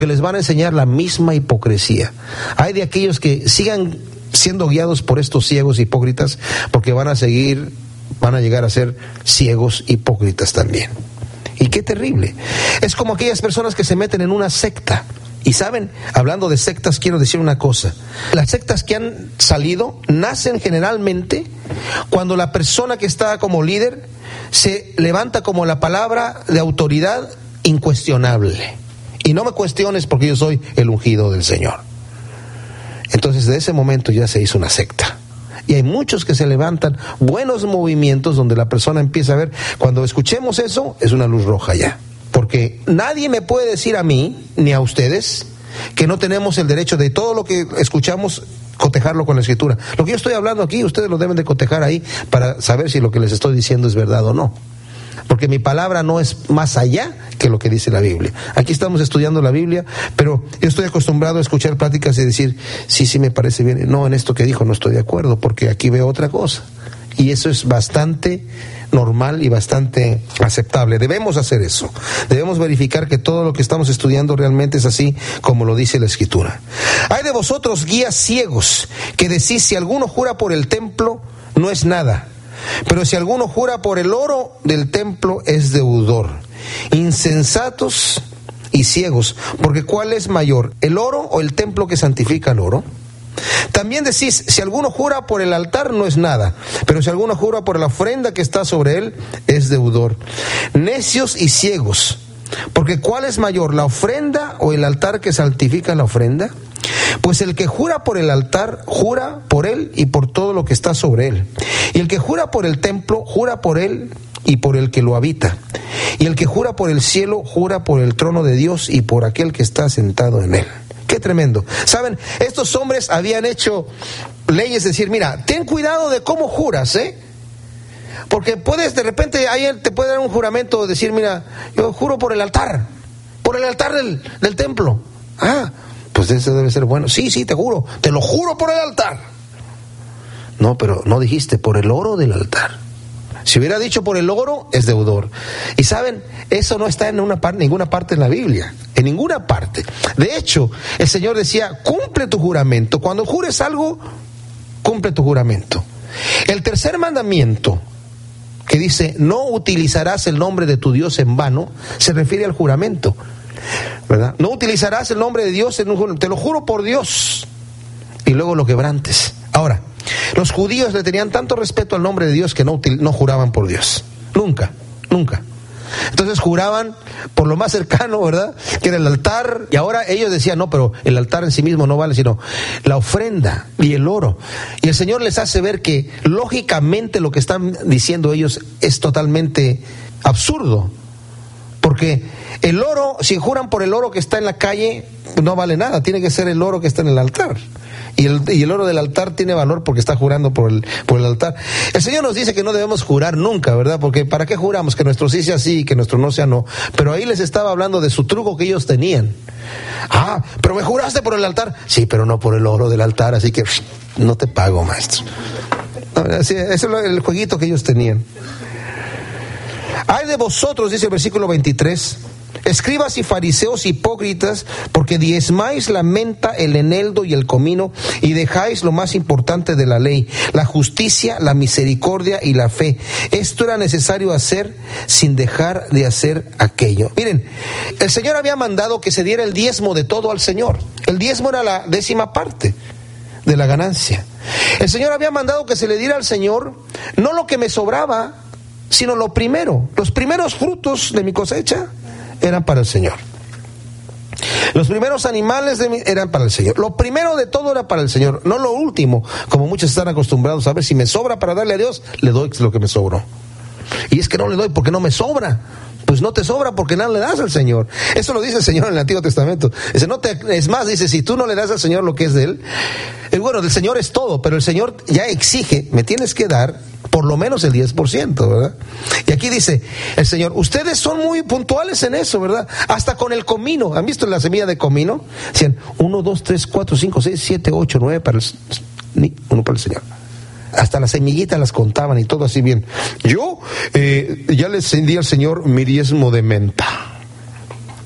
que les van a enseñar la misma hipocresía. Hay de aquellos que sigan siendo guiados por estos ciegos hipócritas, porque van a llegar a ser ciegos hipócritas también. Y qué terrible. Es como aquellas personas que se meten en una secta. Y saben, hablando de sectas, quiero decir una cosa. Las sectas que han salido nacen generalmente cuando la persona que está como líder se levanta como la palabra de autoridad incuestionable. Y no me cuestiones porque yo soy el ungido del Señor. Entonces, de ese momento ya se hizo una secta. Y hay muchos que se levantan, buenos movimientos donde la persona empieza a ver, cuando escuchemos eso, es una luz roja ya. Porque nadie me puede decir a mí, ni a ustedes, que no tenemos el derecho de todo lo que escuchamos, cotejarlo con la Escritura. Lo que yo estoy hablando aquí, ustedes lo deben de cotejar ahí para saber si lo que les estoy diciendo es verdad o no. Porque mi palabra no es más allá que lo que dice la Biblia. Aquí estamos estudiando la Biblia, pero yo estoy acostumbrado a escuchar pláticas y decir, sí me parece bien. No, en esto que dijo no estoy de acuerdo, porque aquí veo otra cosa. Y eso es bastante normal y bastante aceptable. Debemos hacer eso. Debemos verificar que todo lo que estamos estudiando realmente es así como lo dice la Escritura. Hay de vosotros guías ciegos que decís, si alguno jura por el templo, no es nada. Pero si alguno jura por el oro del templo, es deudor. Insensatos y ciegos, porque ¿cuál es mayor, el oro o el templo que santifica el oro? También decís, si alguno jura por el altar, no es nada, pero si alguno jura por la ofrenda que está sobre él, es deudor. Necios y ciegos, porque ¿cuál es mayor, la ofrenda o el altar que santifica la ofrenda? Pues el que jura por el altar, jura por él y por todo lo que está sobre él. Y el que jura por el templo, jura por él y por el que lo habita. Y el que jura por el cielo, jura por el trono de Dios y por aquel que está sentado en él. Qué tremendo. Saben, estos hombres habían hecho leyes, decir, mira, ten cuidado de cómo juras, porque puedes, de repente, alguien te puede dar un juramento, decir, mira, yo juro por el altar del templo. Pues ese debe ser bueno. Sí, te juro, te lo juro por el altar. No, pero no dijiste por el oro del altar. Si hubiera dicho por el oro, es deudor. Y saben, eso no está en ninguna parte en la Biblia, en ninguna parte. De hecho, el Señor decía, cumple tu juramento. Cuando jures algo, cumple tu juramento. El tercer mandamiento, que dice, no utilizarás el nombre de tu Dios en vano, se refiere al juramento, ¿verdad? No utilizarás el nombre de Dios en un juramento. Te lo juro por Dios, y luego lo quebrantes. Ahora, los judíos le tenían tanto respeto al nombre de Dios que no juraban por Dios. Nunca. Entonces juraban por lo más cercano, ¿verdad? Que era el altar. Y ahora ellos decían, no, pero el altar en sí mismo no vale, sino la ofrenda y el oro. Y el Señor les hace ver que lógicamente lo que están diciendo ellos es totalmente absurdo. Porque el oro, si juran por el oro que está en la calle, no vale nada. Tiene que ser el oro que está en el altar. Y el oro del altar tiene valor porque está jurando por el altar. El Señor nos dice que no debemos jurar nunca, ¿verdad? Porque ¿para qué juramos? Que nuestro sí sea sí y que nuestro no sea no. Pero ahí les estaba hablando de su truco que ellos tenían. Pero me juraste por el altar. Sí, pero no por el oro del altar, así que no te pago, maestro. Ese es el jueguito que ellos tenían. Ay de vosotros, dice el versículo 23, escribas y fariseos hipócritas, porque diezmáis la menta, el eneldo y el comino, y dejáis lo más importante de la ley, la justicia, la misericordia y la fe. Esto era necesario hacer sin dejar de hacer aquello. Miren, el Señor había mandado que se diera el diezmo de todo al Señor. El diezmo era la 10ª parte de la ganancia. El Señor había mandado que se le diera al Señor no lo que me sobraba, sino lo primero. Los primeros frutos de mi cosecha eran para el Señor. Los primeros animales eran para el Señor. Lo primero de todo era para el Señor, no lo último, como muchos están acostumbrados a ver. Si me sobra para darle a Dios, le doy lo que me sobró. Y es que no le doy porque no me sobra. Pues no te sobra porque nada le das al Señor. Eso lo dice el Señor en el Antiguo Testamento. Es más, dice, si tú no le das al Señor lo que es de Él, bueno, del Señor es todo, pero el Señor ya exige, me tienes que dar por lo menos el 10%, ¿verdad? Y aquí dice el Señor, ustedes son muy puntuales en eso, ¿verdad? Hasta con el comino. ¿Han visto la semilla de comino? Decían, 1, 2, 3, 4, 5, 6, 7, 8, 9 uno para el Señor. Hasta las semillitas las contaban y todo así bien. Yo ya le di al Señor mi diezmo de menta.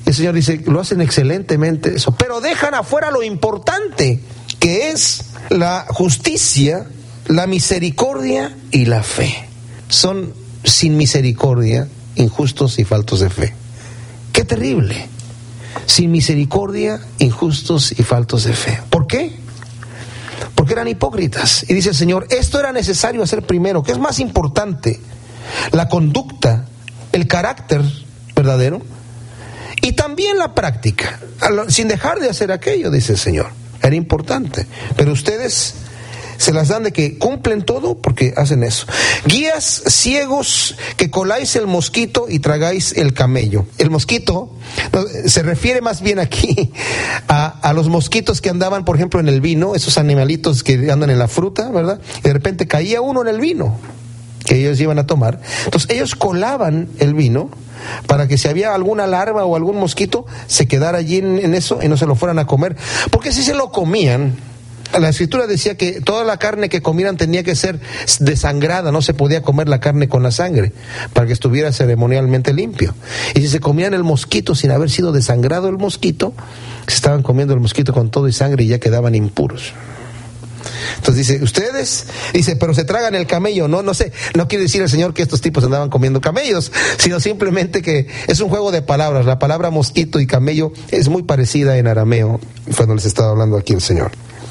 El Señor dice, lo hacen excelentemente eso, pero dejan afuera lo importante, que es la justicia, la misericordia y la fe. Son sin misericordia, injustos y faltos de fe. ¡Qué terrible! Sin misericordia, injustos y faltos de fe. ¿Por qué? Porque eran hipócritas. Y dice el Señor, esto era necesario hacer primero. ¿Qué es más importante? La conducta, el carácter verdadero y también la práctica, sin dejar de hacer aquello, dice el Señor. Era importante, pero ustedes se las dan de que cumplen todo porque hacen eso. Guías ciegos que coláis el mosquito y tragáis el camello. El mosquito se refiere más bien aquí a los mosquitos que andaban, por ejemplo, en el vino, esos animalitos que andan en la fruta, ¿verdad? Y de repente caía uno en el vino que ellos iban a tomar. Entonces ellos colaban el vino para que si había alguna larva o algún mosquito se quedara allí en eso y no se lo fueran a comer. Porque si se lo comían, la Escritura decía que toda la carne que comieran tenía que ser desangrada, no se podía comer la carne con la sangre, para que estuviera ceremonialmente limpio. Y si se comían el mosquito sin haber sido desangrado el mosquito, se estaban comiendo el mosquito con todo y sangre y ya quedaban impuros. Entonces dice, ustedes, dice, pero se tragan el camello. No sé, no quiere decir el Señor que estos tipos andaban comiendo camellos, sino simplemente que es un juego de palabras. La palabra mosquito y camello es muy parecida en arameo, cuando les estaba hablando aquí el Señor.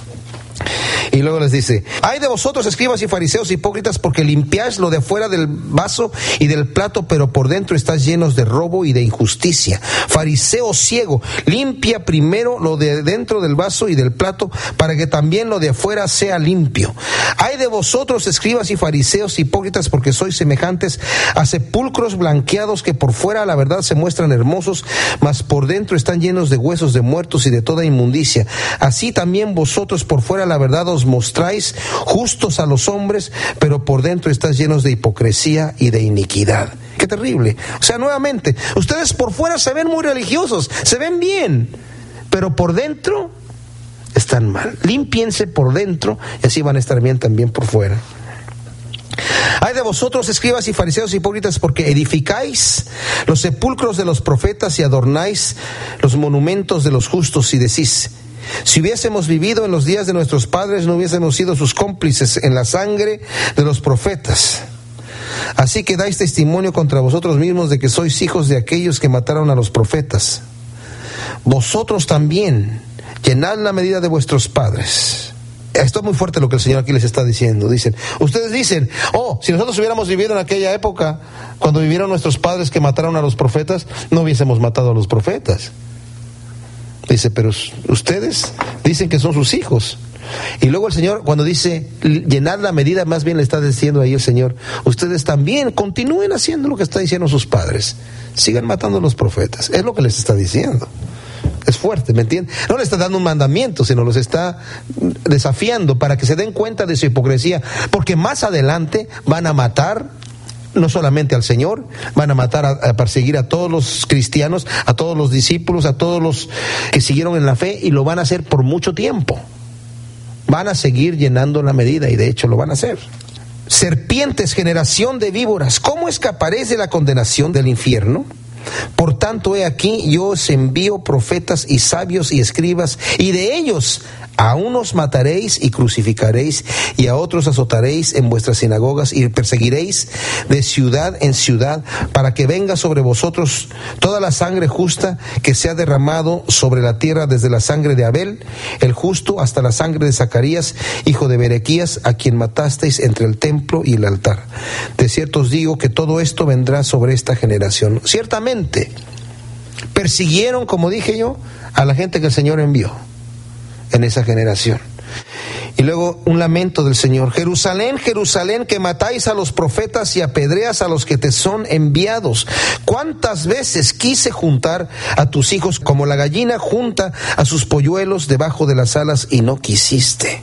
Y luego les dice, ay de vosotros, escribas y fariseos hipócritas, porque limpiáis lo de afuera del vaso y del plato, pero por dentro estáis llenos de robo y de injusticia. Fariseo ciego, limpia primero lo de dentro del vaso y del plato, para que también lo de afuera sea limpio. Ay de vosotros, escribas y fariseos hipócritas, porque sois semejantes a sepulcros blanqueados, que por fuera a la verdad se muestran hermosos, mas por dentro están llenos de huesos de muertos y de toda inmundicia. Así también vosotros por fuera la verdad os mostráis justos a los hombres, pero por dentro estáis llenos de hipocresía y de iniquidad. ¡Qué terrible! O sea, nuevamente, ustedes por fuera se ven muy religiosos, se ven bien, pero por dentro están mal. Límpiense por dentro y así van a estar bien también por fuera. Ay de vosotros, escribas y fariseos hipócritas, porque edificáis los sepulcros de los profetas y adornáis los monumentos de los justos, y decís, si hubiésemos vivido en los días de nuestros padres, no hubiésemos sido sus cómplices en la sangre de los profetas. Así que dais testimonio contra vosotros mismos de que sois hijos de aquellos que mataron a los profetas. Vosotros también llenad la medida de vuestros padres. Esto es muy fuerte lo que el Señor aquí les está diciendo. Ustedes dicen, si nosotros hubiéramos vivido en aquella época, cuando vivieron nuestros padres que mataron a los profetas, no hubiésemos matado a los profetas. Dice, pero ustedes dicen que son sus hijos. Y luego el Señor, cuando dice llenad la medida, más bien le está diciendo ahí el Señor, ustedes también continúen haciendo lo que está diciendo sus padres, sigan matando a los profetas. Es lo que les está diciendo. Es fuerte, ¿me entienden? No le está dando un mandamiento, sino los está desafiando para que se den cuenta de su hipocresía, porque más adelante van a matar no solamente al Señor, van a matar, a perseguir a todos los cristianos, a todos los discípulos, a todos los que siguieron en la fe, y lo van a hacer por mucho tiempo. Van a seguir llenando la medida, y de hecho lo van a hacer. Serpientes, generación de víboras, ¿cómo escaparéis de la condenación del infierno? Por tanto, he aquí, yo os envío profetas y sabios y escribas, y de ellos a unos mataréis y crucificaréis, y a otros azotaréis en vuestras sinagogas, y perseguiréis de ciudad en ciudad, para que venga sobre vosotros toda la sangre justa que se ha derramado sobre la tierra, desde la sangre de Abel, el justo, hasta la sangre de Zacarías, hijo de Berequías, a quien matasteis entre el templo y el altar. De cierto os digo que todo esto vendrá sobre esta generación. Ciertamente persiguieron, como dije yo, a la gente que el Señor envió en esa generación. Y luego un lamento del Señor: Jerusalén, Jerusalén, que matáis a los profetas y apedreas a los que te son enviados. ¿Cuántas veces quise juntar a tus hijos como la gallina junta a sus polluelos debajo de las alas, y no quisiste?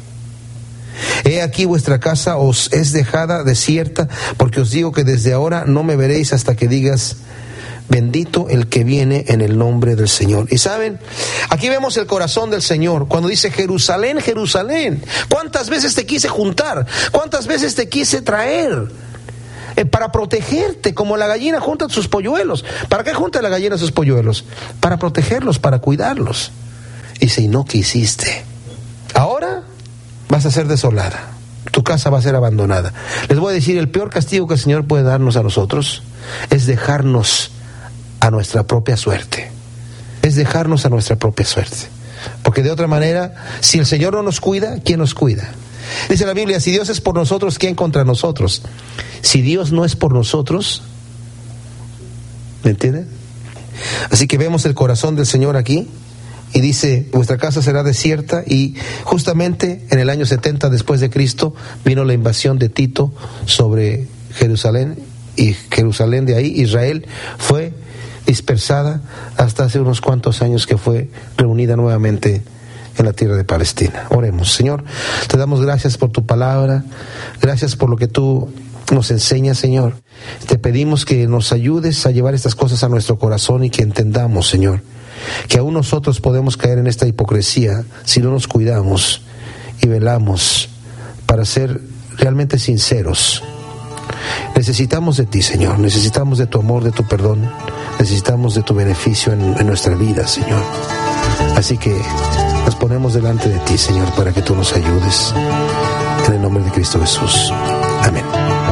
He aquí vuestra casa os es dejada desierta, porque os digo que desde ahora no me veréis hasta que digas: bendito el que viene en el nombre del Señor. Y saben, aquí vemos el corazón del Señor cuando dice: Jerusalén, Jerusalén, ¿cuántas veces te quise juntar? ¿Cuántas veces te quise traer para protegerte, como la gallina junta sus polluelos. ¿Para qué junta la gallina sus polluelos? Para protegerlos, para cuidarlos. Y si no quisiste, ahora vas a ser desolada. Tu casa va a ser abandonada. Les voy a decir, el peor castigo que el Señor puede darnos a nosotros es dejarnos a nuestra propia suerte. Es dejarnos a nuestra propia suerte. Porque de otra manera, si el Señor no nos cuida, ¿quién nos cuida? Dice la Biblia, si Dios es por nosotros, ¿quién contra nosotros? Si Dios no es por nosotros, ¿me entienden? Así que vemos el corazón del Señor aquí, y dice, vuestra casa será desierta, y justamente en el año 70 después de Cristo, vino la invasión de Tito sobre Jerusalén, y Jerusalén de ahí, Israel, fue dispersada hasta hace unos cuantos años que fue reunida nuevamente en la tierra de Palestina. Oremos. Señor, te damos gracias por tu palabra, gracias por lo que tú nos enseñas, Señor. Te pedimos que nos ayudes a llevar estas cosas a nuestro corazón y que entendamos, Señor, que aún nosotros podemos caer en esta hipocresía si no nos cuidamos y velamos para ser realmente sinceros. Necesitamos de ti, Señor, necesitamos de tu amor, de tu perdón, necesitamos de tu beneficio en nuestra vida, Señor. Así que nos ponemos delante de ti, Señor, para que tú nos ayudes. En el nombre de Cristo Jesús. Amén.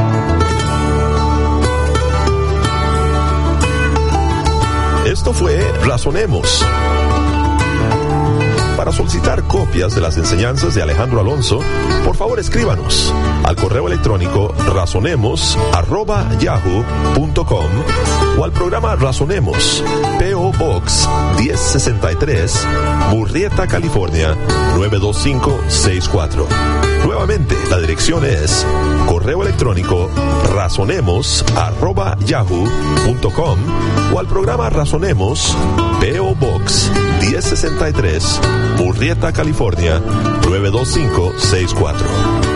Esto fue Razonemos. Para solicitar copias de las enseñanzas de Alejandro Alonso, por favor escríbanos al correo electrónico razonemos@yahoo.com o al programa Razonemos, P.O. Box 1063, Murrieta, California 92564. Nuevamente, la dirección es correo electrónico razonemos@yahoo.com o al programa Razonemos, P.O. Box 1063, Murrieta, California 92564.